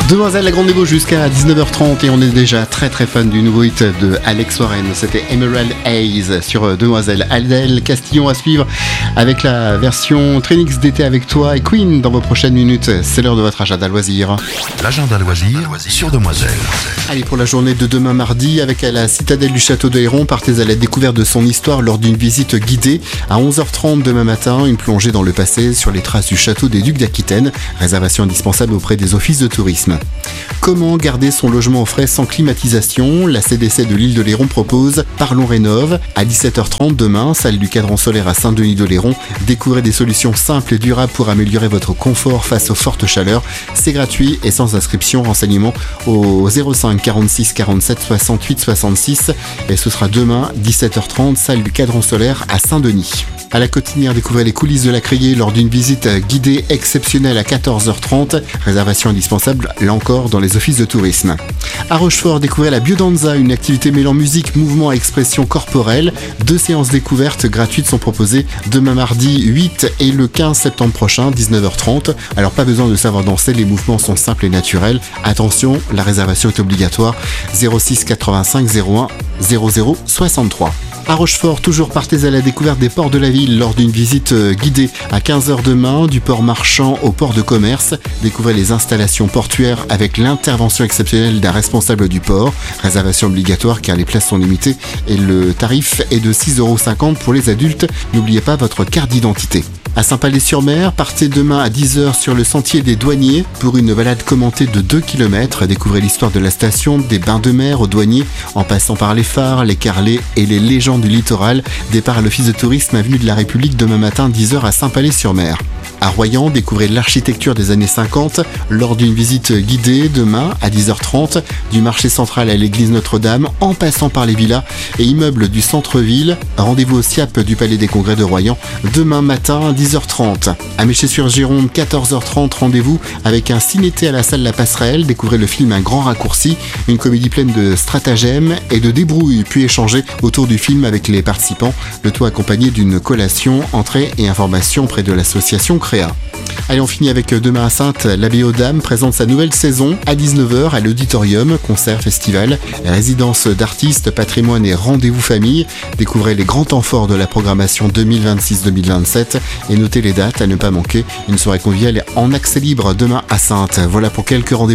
Demoiselle la Grande Dévo jusqu'à 19h30 et on est déjà très fan du nouveau hit de Alex Warren. C'était Emerald Haze sur Demoiselle. Adèle Castillon à suivre avec la version Trinix d'été avec toi et Queen dans vos prochaines minutes. C'est l'heure de votre agenda loisir. L'agenda loisir sur Demoiselle. Allez, pour la journée de demain mardi, avec la citadelle du château de Héron, partez à la découverte de son histoire lors d'une visite guidée. À 11h30 demain matin, une plongée dans le passé sur les traces du château des Ducs d'Aquitaine. Réservation indispensable auprès des offices de tourisme. Comment garder son logement au frais sans climatisation? La CDC de l'île de Léron propose Parlons Rénov. À 17h30 demain, salle du cadran solaire à Saint-Denis-de-Léron. Découvrez des solutions simples et durables pour améliorer votre confort face aux fortes chaleurs. C'est gratuit et sans inscription. Renseignements au 05 46 47 68 66. Et ce sera demain, 17h30, salle du cadran solaire à Saint-Denis. À la Cotinière, découvrez les coulisses de la criée lors d'une visite guidée exceptionnelle à 14h30. Réservation indispensable, là encore, dans les offices de tourisme. À Rochefort, découvrez la biodanza, une activité mêlant musique, mouvement et expression corporelle. 2 séances découvertes gratuites sont proposées demain mardi 8 et le 15 septembre prochain, 19h30. Alors pas besoin de savoir danser, les mouvements sont simples et naturels. Attention, la réservation est obligatoire. 06 85 01 00 63. À Rochefort, toujours partez à la découverte des ports de la ville lors d'une visite guidée à 15h demain, du port marchand au port de commerce. Découvrez les installations portuaires avec l'intervention exceptionnelle d'un responsable du port. Réservation obligatoire car les places sont limitées et le tarif est de 6,50€ pour les adultes. N'oubliez pas votre carte d'identité. À Saint-Palais-sur-Mer, partez demain à 10h sur le sentier des douaniers pour une balade commentée de 2 km. Découvrez l'histoire de la station, des bains de mer aux douaniers, en passant par les phares, les carrelets et les légendes du littoral. Départ à l'office de tourisme avenue de la République demain matin 10h à Saint-Palais-sur-Mer. À Royan, découvrez l'architecture des années 50 lors d'une visite guidée demain à 10h30 du marché central à l'église Notre-Dame en passant par les villas et immeubles du centre-ville. Rendez-vous au SIAP du Palais des Congrès de Royan demain matin à 10h30. À Méché-sur-Gironde, 14h30, rendez-vous avec un ciné-thé à la salle La Passerelle. Découvrez le film Un Grand Raccourci, une comédie pleine de stratagèmes et de débrouilles, puis échanger autour du film avec les participants, le tout accompagné d'une collation, entrée et information auprès de l'association Créa. Allez, on finit avec demain à Saintes. L'Abbaye aux Dames présente sa nouvelle saison à 19h à l'auditorium, concert, festival, résidence d'artistes, patrimoine et rendez-vous famille. Découvrez les grands temps forts de la programmation 2026-2027 et notez les dates à ne pas manquer. Une soirée conviviale en accès libre demain à Saintes. Voilà pour quelques rendez-vous.